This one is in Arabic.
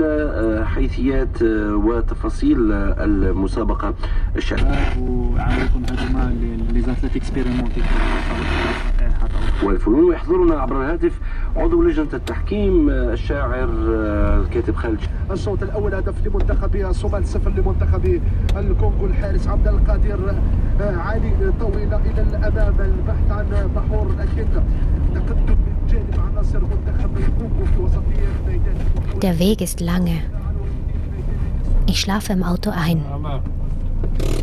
حيثيات وتفاصيل المسابقة الشعبية والفنون. ويحضرنا عبر الهاتف عضو لجنة التحكيم الشاعر الكاتب خالد. الشوط الأول هدف لمنتخب الصومال 0 لمنتخب الكونغو. الحارس عبد القادر علي طويلة إلى الأمام البحث عن بحور، لكن تقدم من جانب عناصر منتخب الكونغو في وسطية الميدان. Der Weg ist lange. Ich schlafe im Auto ein.